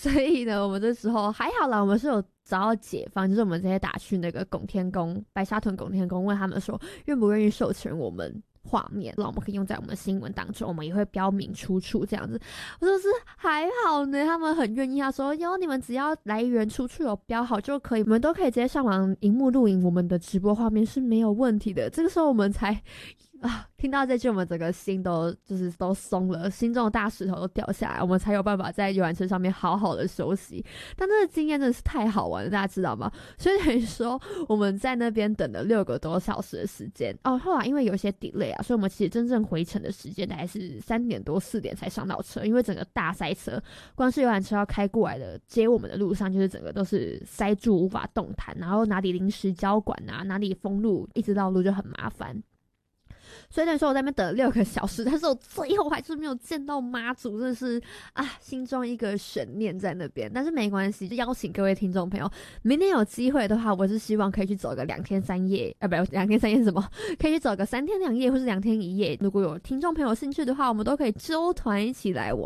所以呢，我们这时候还好啦，我们是有找到解放，就是我们直接打去那个拱天宫，白沙屯拱天宫，问他们说愿不愿意授权我们画面，让我们可以用在我们的新闻当中，我们也会标明出处这样子。我说是还好呢，他们很愿意，他说哟，你们只要来源出处有标好就可以，我们都可以直接上网荧幕录影我们的直播画面是没有问题的。这个时候我们才听到这句，我们整个心都松了，心中的大石头都掉下来，我们才有办法在游览车上面好好的休息。但这个经验真的是太好玩了，大家知道吗？所以等于说我们在那边等了6个多小时的时间后来因为有一些 delay 所以我们其实真正回程的时间大概是3点多4点才上到车，因为整个大塞车，光是游览车要开过来的接我们的路上就是整个都是塞住无法动弹，然后哪里临时交管哪里封路，一直绕路就很麻烦。所以等于说我在那边等了6个小时，但是我最后还是没有见到妈祖，真的是心中一个悬念在那边。但是没关系，就邀请各位听众朋友，明天有机会的话，我是希望可以去走个2天3夜，不2天3夜是什么？可以去走个3天2夜或是2天1夜。如果有听众朋友有兴趣的话，我们都可以揪团一起来玩。